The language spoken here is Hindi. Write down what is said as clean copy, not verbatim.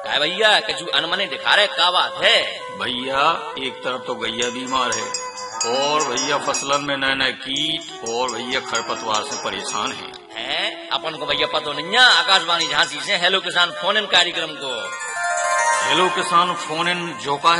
है भैया कछु अनमने दिखा रहे, क्या बात है? भैया एक तरफ तो गैया बीमार है और भैया फसलन में नए नए कीट और भैया खरपतवार से परेशान है। अपन को भैया पता नहीं है आकाशवाणी झांसी से हेलो किसान फोन इन कार्यक्रम को। हेलो किसान फोन इन जो का